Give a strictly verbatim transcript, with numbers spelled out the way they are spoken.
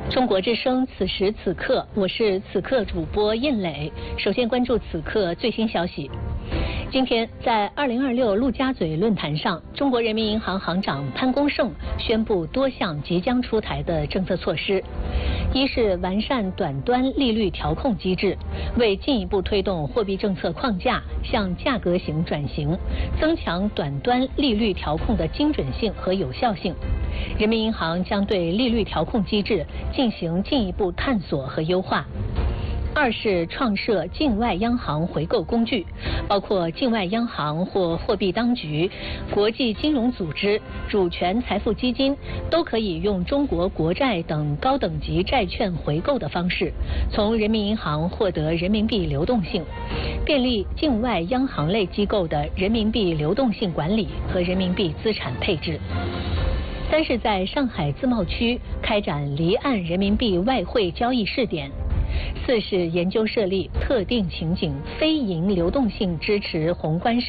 中国之声，此时此刻，我是此刻主播印磊。首先关注此刻最新消息。今天，在二零二六陆家嘴论坛上，中国人民银行行长潘功胜宣布多项即将出台的政策措施。一是完善短端利率调控机制，为进一步推动货币政策框架向价格型转型，增强短端利率调控的精准性和有效性。人民银行将对利率调控机制进行进一步探索和优化。二是创设境外央行回购工具，包括境外央行或货币当局、国际金融组织、主权财富基金都可以用中国国债等高等级债券回购的方式，从人民银行获得人民币流动性，便利境外央行类机构的人民币流动性管理和人民币资产配置。三是在上海自贸区开展离岸人民币外汇交易试点。四是研究设立特定情景非银流动性支持宏观